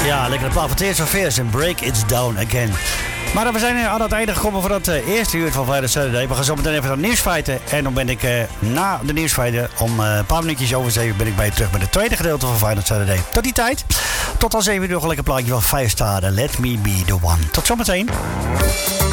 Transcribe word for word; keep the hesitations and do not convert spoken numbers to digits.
Ja, lekker de plaat van Tears for Fears en Break It's Down Again. Maar we zijn aan het einde gekomen van het uh, eerste uur van Friday Saturday. We gaan zo meteen even naar de nieuwsfeiten. En dan ben ik uh, na de nieuwsfeiten om uh, een paar minuutjes over zeven ben ik bij je terug met het tweede gedeelte van Friday Saturday. Tot die tijd. Tot dan zeven uur nog een lekker plaatje van vijf sterren. Let me be the one. Tot zometeen.